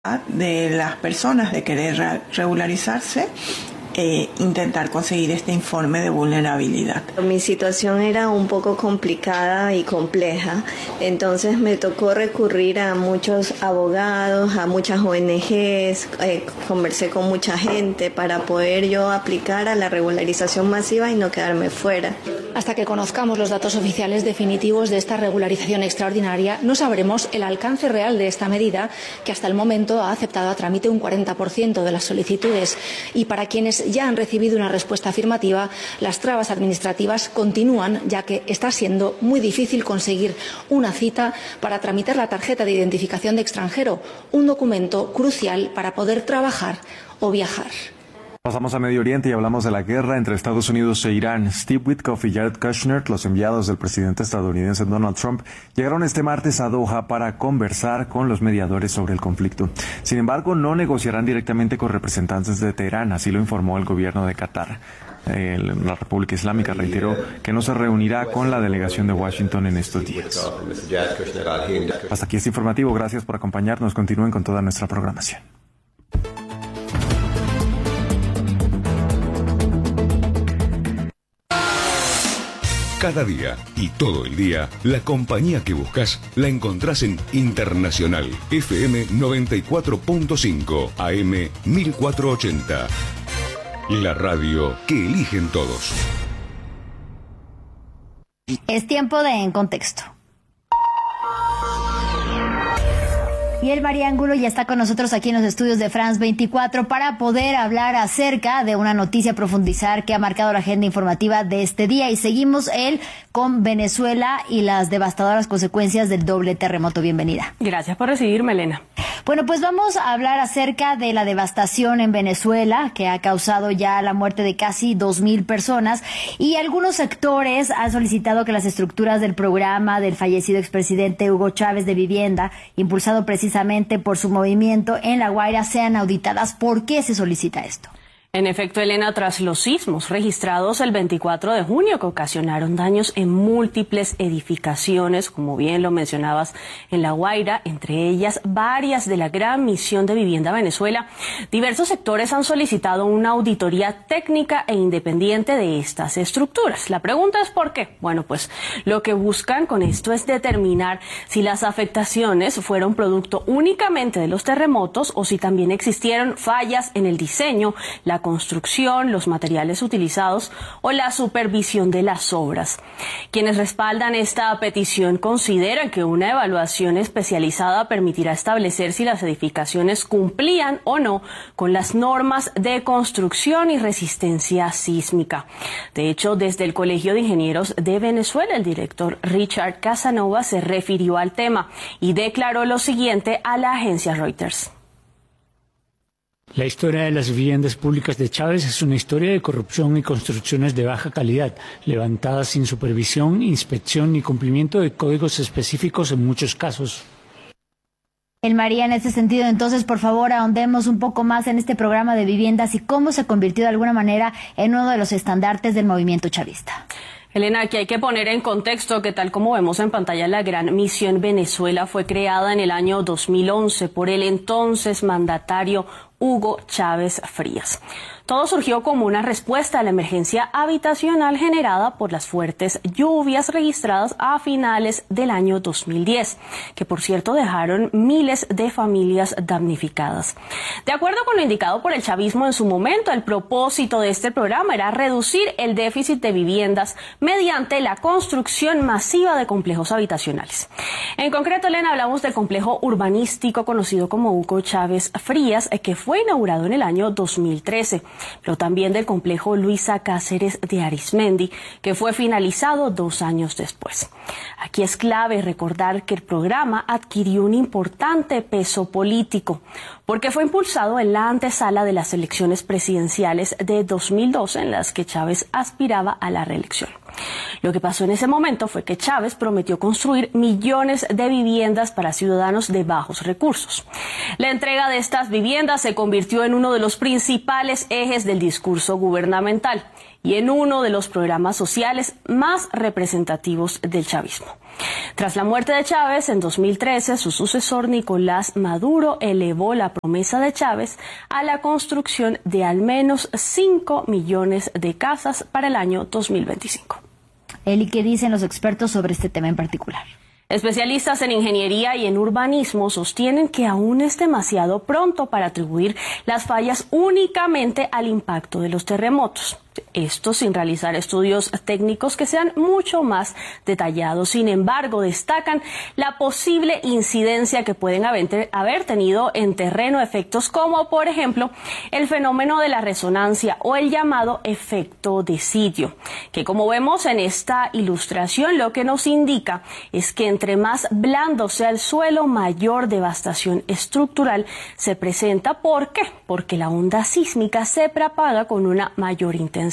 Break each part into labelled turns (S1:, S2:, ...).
S1: de las personas de querer regularizarse, intentar conseguir este informe de vulnerabilidad.
S2: Mi situación era un poco complicada y compleja, entonces me tocó recurrir a muchos abogados, a muchas ONGs, conversé con mucha gente para poder yo aplicar a la regularización masiva y no quedarme fuera.
S3: Hasta que conozcamos los datos oficiales definitivos de esta regularización extraordinaria, no sabremos el alcance real de esta medida, que hasta el momento ha aceptado a trámite un 40% de las solicitudes. Y para quienes ya han recibido una respuesta afirmativa, las trabas administrativas continúan, ya que está siendo muy difícil conseguir una cita para tramitar la tarjeta de identificación de extranjero, un documento crucial para poder trabajar o viajar.
S4: Pasamos a Medio Oriente y hablamos de la guerra entre Estados Unidos e Irán. Steve Witkoff y Jared Kushner, los enviados del presidente estadounidense Donald Trump, llegaron este martes a Doha para conversar con los mediadores sobre el conflicto. Sin embargo, no negociarán directamente con representantes de Teherán, así lo informó el gobierno de Qatar. La República Islámica reiteró que no se reunirá con la delegación de Washington en estos días. Hasta aquí este informativo. Gracias por acompañarnos. Continúen con toda nuestra programación.
S5: Cada día y todo el día, la compañía que buscas la encontrás en Internacional FM 94.5 AM 1480. La radio que eligen todos.
S6: Es tiempo de En Contexto. Y el María Angulo ya está con nosotros aquí en los estudios de France 24 para poder hablar acerca de una noticia, profundizar que ha marcado la agenda informativa de este día. Y seguimos con Venezuela y las devastadoras consecuencias del doble terremoto. Bienvenida.
S7: Gracias por recibirme, Elena.
S6: Bueno, pues vamos a hablar acerca de la devastación en Venezuela, que ha causado ya la muerte de casi 2,000 personas. Y algunos sectores han solicitado que las estructuras del programa del fallecido expresidente Hugo Chávez de vivienda, impulsado precisamente por su movimiento en La Guaira, sean auditadas. ¿Por qué se solicita esto?
S7: En efecto, Elena, tras los sismos registrados el 24 de junio que ocasionaron daños en múltiples edificaciones, como bien lo mencionabas, en La Guaira, entre ellas varias de la Gran Misión de Vivienda Venezuela, diversos sectores han solicitado una auditoría técnica e independiente de estas estructuras. La pregunta es ¿por qué? Bueno, pues lo que buscan con esto es determinar si las afectaciones fueron producto únicamente de los terremotos o si también existieron fallas en el diseño, la construcción, los materiales utilizados o la supervisión de las obras. Quienes respaldan esta petición consideran que una evaluación especializada permitirá establecer si las edificaciones cumplían o no con las normas de construcción y resistencia sísmica. De hecho, desde el Colegio de Ingenieros de Venezuela, el director Richard Casanova se refirió al tema y declaró lo siguiente a la agencia Reuters.
S8: La historia de las viviendas públicas de Chávez es una historia de corrupción y construcciones de baja calidad, levantadas sin supervisión, inspección ni cumplimiento de códigos específicos en muchos casos.
S6: María, en este sentido, entonces, por favor, ahondemos un poco más en este programa de viviendas y cómo se convirtió de alguna manera en uno de los estandartes del movimiento chavista.
S7: Elena, aquí hay que poner en contexto que tal como vemos en pantalla, la Gran Misión Venezuela fue creada en el año 2011 por el entonces mandatario Hugo Chávez Frías. Todo surgió como una respuesta a la emergencia habitacional generada por las fuertes lluvias registradas a finales del año 2010, que por cierto dejaron miles de familias damnificadas. De acuerdo con lo indicado por el chavismo en su momento, el propósito de este programa era reducir el déficit de viviendas mediante la construcción masiva de complejos habitacionales. En concreto, Elena, hablamos del complejo urbanístico conocido como Hugo Chávez Frías, que fue inaugurado en el año 2013. Pero también del complejo Luisa Cáceres de Arismendi, que fue finalizado 2 años después. Aquí es clave recordar que el programa adquirió un importante peso político, porque fue impulsado en la antesala de las elecciones presidenciales de 2012, en las que Chávez aspiraba a la reelección. Lo que pasó en ese momento fue que Chávez prometió construir millones de viviendas para ciudadanos de bajos recursos. La entrega de estas viviendas se convirtió en uno de los principales ejes del discurso gubernamental. y en uno de los programas sociales más representativos del chavismo. Tras la muerte de Chávez en 2013, su sucesor Nicolás Maduro elevó la promesa de Chávez a la construcción de al menos 5 millones de casas para el año 2025.
S6: Eli, ¿qué dicen los expertos sobre este tema en particular?
S7: Especialistas en ingeniería y en urbanismo sostienen que aún es demasiado pronto para atribuir las fallas únicamente al impacto de los terremotos. Esto sin realizar estudios técnicos que sean mucho más detallados. Sin embargo, destacan la posible incidencia que pueden haber tenido en terreno efectos como, por ejemplo, el fenómeno de la resonancia o el llamado efecto de sitio, que como vemos en esta ilustración, lo que nos indica es que entre más blando sea el suelo, mayor devastación estructural se presenta. ¿Por qué? Porque la onda sísmica se propaga con una mayor intensidad.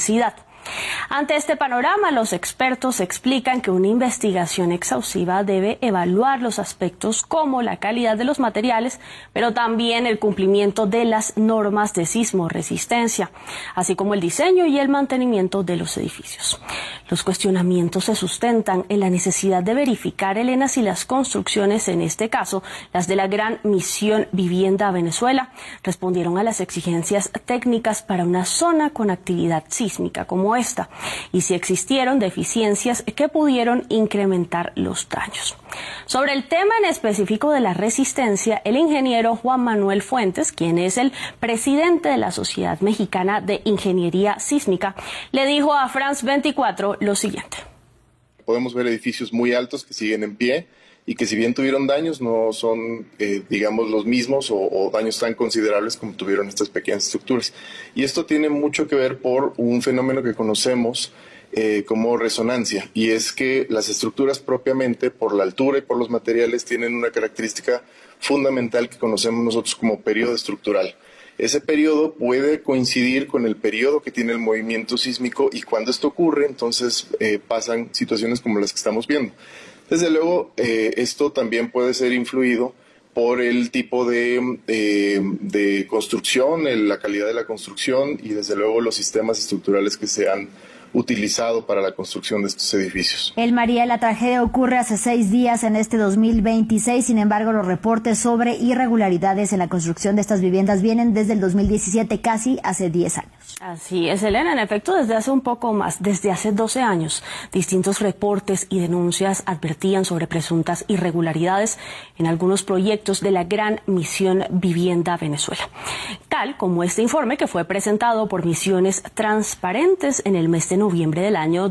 S7: Ante este panorama, los expertos explican que una investigación exhaustiva debe evaluar los aspectos como la calidad de los materiales, pero también el cumplimiento de las normas de sismoresistencia, así como el diseño y el mantenimiento de los edificios. Los cuestionamientos se sustentan en la necesidad de verificar, Elena, si las construcciones, en este caso las de la Gran Misión Vivienda Venezuela, respondieron a las exigencias técnicas para una zona con actividad sísmica como esta, y si existieron deficiencias que pudieron incrementar los daños. Sobre el tema en específico de la resistencia, el ingeniero Juan Manuel Fuentes, quien es el presidente de la Sociedad Mexicana de Ingeniería Sísmica, le dijo a France 24 lo siguiente.
S9: Podemos ver edificios muy altos que siguen en pie y que si bien tuvieron daños no son, digamos, los mismos o daños tan considerables como tuvieron estas pequeñas estructuras. Y esto tiene mucho que ver por un fenómeno que conocemos como resonancia, y es que las estructuras propiamente, por la altura y por los materiales, tienen una característica fundamental que conocemos nosotros como periodo estructural. Ese periodo puede coincidir con el periodo que tiene el movimiento sísmico, y cuando esto ocurre, entonces pasan situaciones como las que estamos viendo. Desde luego, esto también puede ser influido por el tipo de construcción, la calidad de la construcción y desde luego los sistemas estructurales que se han utilizado para la construcción de estos edificios.
S6: María, la tragedia ocurre hace 6 días en este 2026, sin embargo los reportes sobre irregularidades en la construcción de estas viviendas vienen desde el 2017, casi hace 10 años.
S7: Así es, Elena, en efecto desde hace un poco más, desde hace 12 años, distintos reportes y denuncias advertían sobre presuntas irregularidades en algunos proyectos de la Gran Misión Vivienda Venezuela, tal como este informe que fue presentado por Misiones Transparentes en el mes de noviembre del año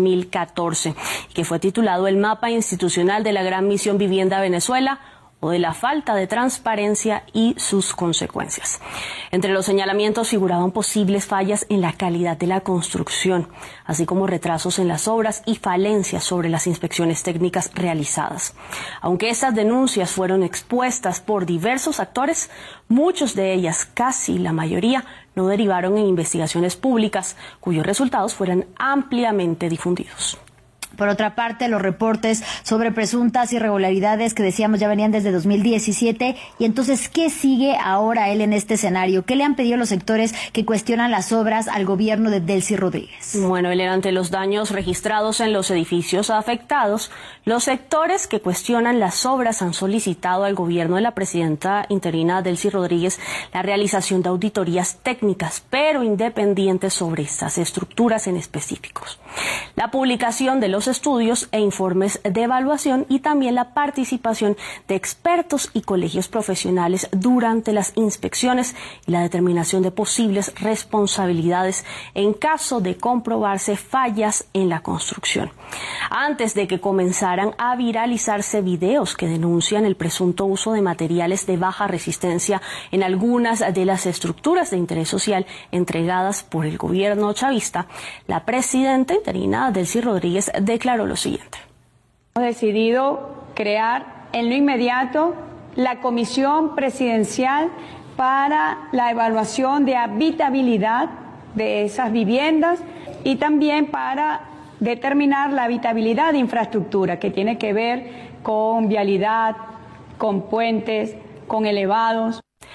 S7: 2014, que fue titulado El mapa institucional de la Gran Misión Vivienda Venezuela, o de la falta de transparencia y sus consecuencias. Entre los señalamientos figuraban posibles fallas en la calidad de la construcción, así como retrasos en las obras y falencias sobre las inspecciones técnicas realizadas. Aunque estas denuncias fueron expuestas por diversos actores, muchos de ellas, casi la mayoría, no derivaron en investigaciones públicas, cuyos resultados fueran ampliamente difundidos.
S6: Por otra parte, los reportes sobre presuntas irregularidades que decíamos ya venían desde 2017. Y entonces, ¿qué sigue ahora él en este escenario? ¿Qué le han pedido los sectores que cuestionan las obras al gobierno de Delcy Rodríguez?
S7: Bueno, Elena, ante los daños registrados en los edificios afectados, los sectores que cuestionan las obras han solicitado al gobierno de la presidenta interina Delcy Rodríguez la realización de auditorías técnicas, pero independientes sobre estas estructuras en específicos. La publicación de los estudios e informes de evaluación y también la participación de expertos y colegios profesionales durante las inspecciones y la determinación de posibles responsabilidades en caso de comprobarse fallas en la construcción. Antes de que comenzaran a viralizarse videos que denuncian el presunto uso de materiales de baja resistencia en algunas de las estructuras de interés social entregadas por el gobierno chavista, la presidenta interina Delcy Rodríguez declaró lo siguiente.
S10: Hemos decidido crear en lo inmediato la Comisión Presidencial para la evaluación de habitabilidad de esas viviendas y también para determinar la habitabilidad de infraestructura que tiene que ver con vialidad, con puentes, con elevados.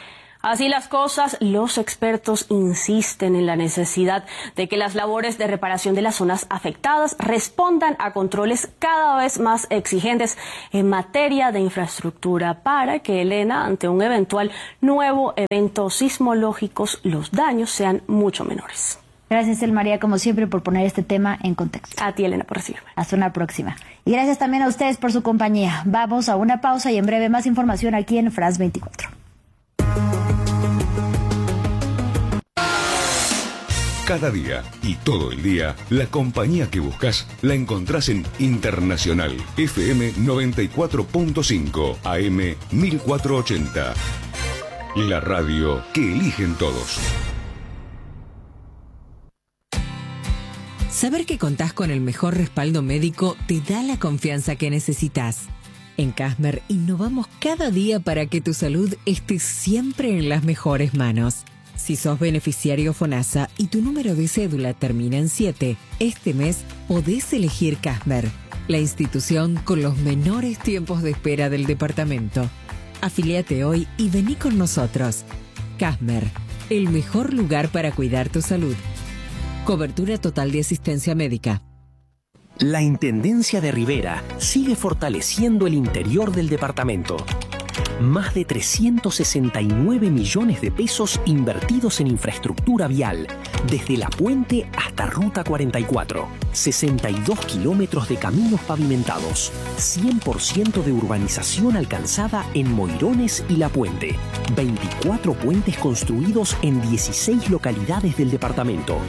S7: Así las cosas, los expertos insisten en la necesidad de que las labores de reparación de las zonas afectadas respondan a controles cada vez más exigentes en materia de infraestructura para que, Elena, ante un eventual nuevo evento sismológico, los daños sean mucho menores.
S6: Gracias, El María, como siempre, por poner este tema en contexto.
S7: A ti, Elena, por recibirme.
S6: Hasta una próxima. Y gracias también a ustedes por su compañía. Vamos a una pausa y en breve más información aquí en France 24.
S5: Cada día y todo el día, la compañía que buscas la encontrás en Internacional FM 94.5 AM 1480. La radio que eligen todos.
S11: Saber que contás con el mejor respaldo médico te da la confianza que necesitas. En Casmer innovamos cada día para que tu salud esté siempre en las mejores manos. Si sos beneficiario FONASA y tu número de cédula termina en 7, este mes podés elegir Casmer, la institución con los menores tiempos de espera del departamento. Afiliate hoy y vení con nosotros. Casmer, el mejor lugar para cuidar tu salud. Cobertura total de asistencia médica.
S12: La Intendencia de Rivera sigue fortaleciendo el interior del departamento. Más de 369 millones de pesos invertidos en infraestructura vial, desde La Puente hasta Ruta 44. 62 kilómetros de caminos pavimentados. 100% de urbanización alcanzada en Moirones y La Puente. 24 puentes construidos en 16 localidades del departamento.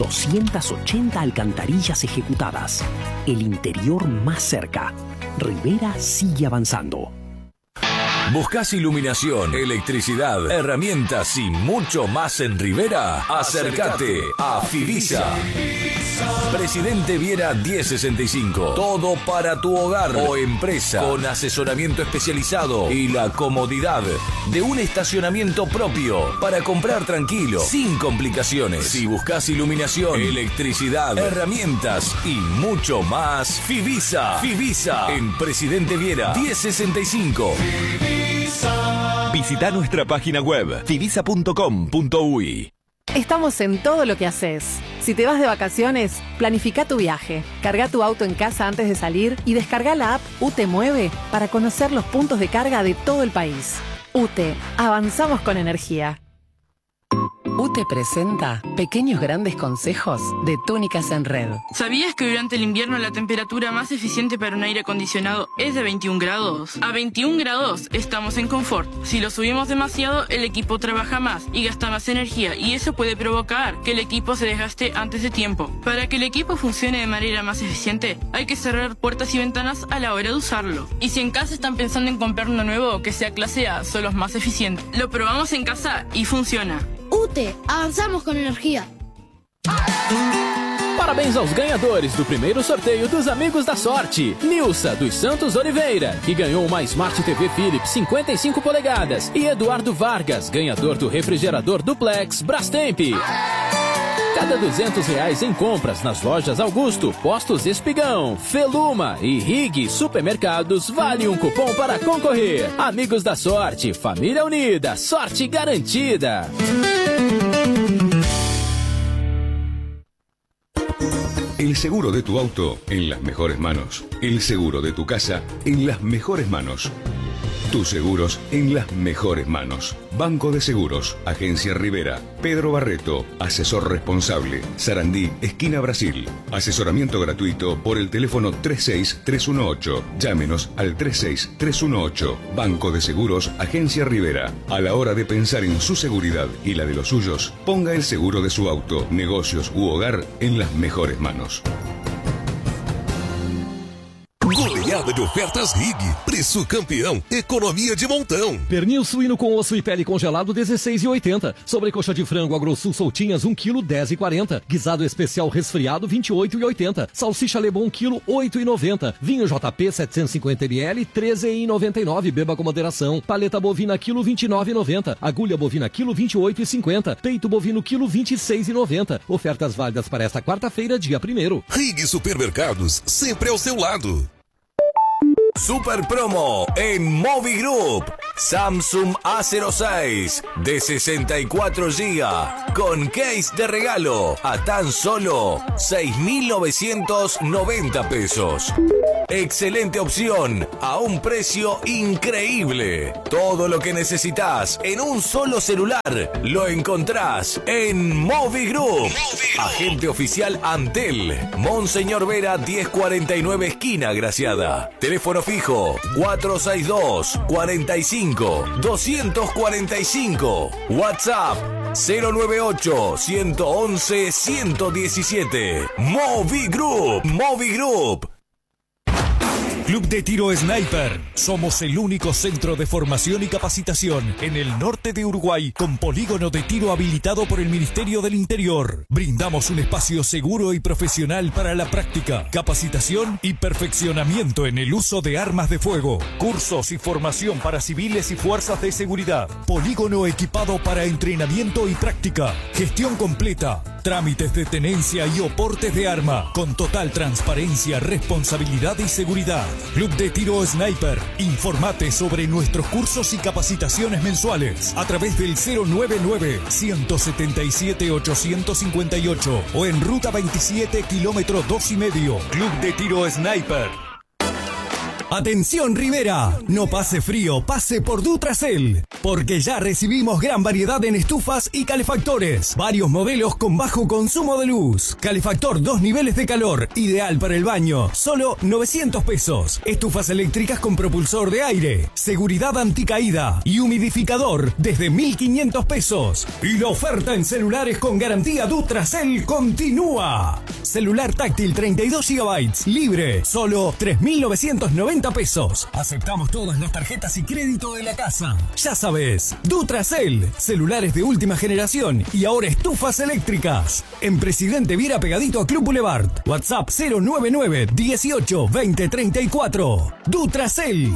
S12: 280 alcantarillas ejecutadas. El interior más cerca. Rivera sigue avanzando.
S13: ¿Buscas iluminación, electricidad, herramientas y mucho más en Rivera? Acércate a Fivisa. Presidente Viera 1065. Todo para tu hogar o empresa, con asesoramiento especializado y la comodidad de un estacionamiento propio para comprar tranquilo, sin complicaciones. Si buscas iluminación, electricidad, herramientas y mucho más, Fivisa. Fivisa en Presidente Viera 1065.
S14: Visita nuestra página web fivisa.com.uy.
S15: Estamos en todo lo que haces. Si te vas de vacaciones, planifica tu viaje. Carga tu auto en casa antes de salir y descarga la app UTE Mueve para conocer los puntos de carga de todo el país. UTE, avanzamos con energía.
S16: UTE presenta Pequeños Grandes Consejos de Túnicas en Red.
S17: ¿Sabías que durante el invierno la temperatura más eficiente para un aire acondicionado es de 21 grados? A 21 grados estamos en confort. Si lo subimos demasiado, el equipo trabaja más y gasta más energía, y eso puede provocar que el equipo se desgaste antes de tiempo. Para que el equipo funcione de manera más eficiente, hay que cerrar puertas y ventanas a la hora de usarlo. Y si en casa están pensando en comprar uno nuevo que sea clase A, son los más eficientes. Lo probamos en casa y funciona.
S18: UTE, avançamos com energia.
S19: Parabéns aos ganhadores do primeiro sorteio dos Amigos da Sorte. Nilsa dos Santos Oliveira, que ganhou uma Smart TV Philips 55 polegadas. E Eduardo Vargas, ganhador do refrigerador Duplex Brastemp. Cada R$200 em compras nas lojas Augusto, Postos Espigão, Feluma e Rig Supermercados vale um cupom para concorrer. Amigos da Sorte, família unida, sorte garantida.
S5: El seguro de tu auto en las mejores manos. El seguro de tu casa en las mejores manos. Tus seguros en las mejores manos. Banco de Seguros, Agencia Rivera, Pedro Barreto, asesor responsable, Sarandí, esquina Brasil. Asesoramiento gratuito por el teléfono 36318. Llámenos al 36318. Banco de Seguros, Agencia Rivera. A la hora de pensar en su seguridad y la de los suyos, ponga el seguro de su auto, negocios u hogar en las mejores manos.
S14: Goleada de ofertas Rig. Preço campeão. Economia de montão.
S20: Pernil suíno com osso e pele congelado, R$16,80. Sobrecoxa de frango Agrosul soltinhas, 1 kg, R$10,40. Guisado especial resfriado, R$28,80. Salsicha Lebon, quilo, R$8,90. Vinho JP, 750 ml, R$13,99. Beba com moderação. Paleta bovina, quilo, R$29,90. Agulha bovina, quilo, R$28,50. Peito bovino, quilo, R$26,90. Ofertas válidas para esta quarta-feira, dia 1º.
S14: Rig Supermercados, sempre ao seu lado.
S13: Super promo en Movi Group. Samsung A06 de 64 GB con case de regalo a tan solo 6.990 pesos. Excelente opción a un precio increíble. Todo lo que necesitas en un solo celular lo encontrás en Movigroup. Agente oficial Antel, Monseñor Vera 1049 esquina Graciada. Teléfono fijo 462-45-245. WhatsApp 098-111-117. Movigroup.
S21: Club de Tiro Sniper. Somos el único centro de formación y capacitación en el norte de Uruguay con polígono de tiro habilitado por el Ministerio del Interior. Brindamos un espacio seguro y profesional para la práctica, capacitación y perfeccionamiento en el uso de armas de fuego. Cursos y formación para civiles y fuerzas de seguridad. Polígono equipado para entrenamiento y práctica. Gestión completa. Trámites de tenencia y oportes de arma con total transparencia, responsabilidad y seguridad. Club de Tiro Sniper. Informate sobre nuestros cursos y capacitaciones mensuales a través del 099-177-858 o en Ruta 27, kilómetro 2,5. Club de Tiro Sniper. Atención Rivera, no pase frío, pase por Dutracel, porque ya recibimos gran variedad en estufas y calefactores, varios modelos con bajo consumo de luz. Calefactor 2 niveles de calor, ideal para el baño, solo 900 pesos. Estufas eléctricas con propulsor de aire, seguridad anticaída y humidificador desde 1.500 pesos. Y la oferta en celulares con garantía Dutracel continúa. Celular táctil 32 GB, libre, solo 3.990 pesos. Aceptamos todas las tarjetas y crédito de la casa. Ya sabes, Dutracel, celulares de última generación y ahora estufas eléctricas. En Presidente Viera pegadito a Club Boulevard. WhatsApp 099 18 20 34. Dutracel.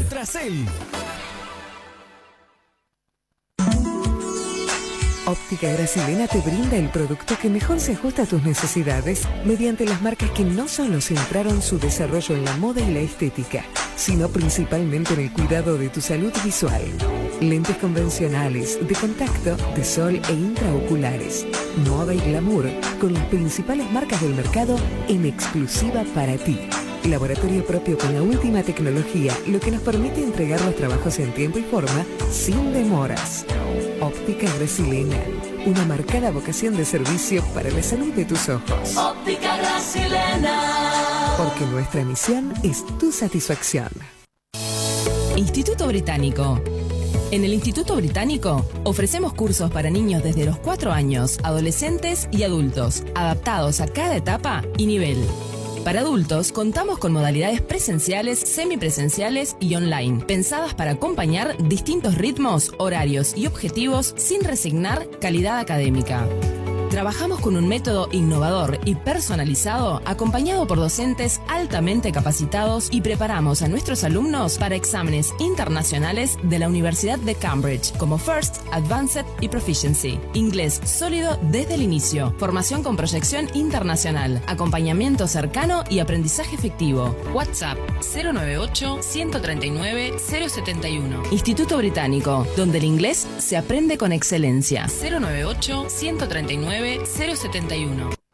S22: Óptica Gracilena te brinda el producto que mejor se ajusta a tus necesidades mediante las marcas que no solo centraron su desarrollo en la moda y la estética, sino principalmente en el cuidado de tu salud visual. Lentes convencionales, de contacto, de sol e intraoculares. Moda y glamour con las principales marcas del mercado en exclusiva para ti. Laboratorio propio con la última tecnología, lo que nos permite entregar los trabajos en tiempo y forma sin demoras. Óptica Gracilena, una marcada vocación de servicio para la salud de tus ojos.
S23: Óptica Gracilena.
S22: Porque nuestra misión es tu satisfacción.
S24: Instituto Británico. En el Instituto Británico ofrecemos cursos para niños desde los 4 años, adolescentes y adultos, adaptados a cada etapa y nivel. Para adultos, contamos con modalidades presenciales, semipresenciales y online, pensadas para acompañar distintos ritmos, horarios y objetivos sin resignar calidad académica. Trabajamos con un método innovador y personalizado, acompañado por docentes altamente capacitados, y preparamos a nuestros alumnos para exámenes internacionales de la Universidad de Cambridge, como First, Advanced y Proficiency. Inglés sólido desde el inicio, formación con proyección internacional, acompañamiento cercano y aprendizaje efectivo. WhatsApp 098-139-071. Instituto Británico, donde el inglés se aprende con excelencia. 098-139-071.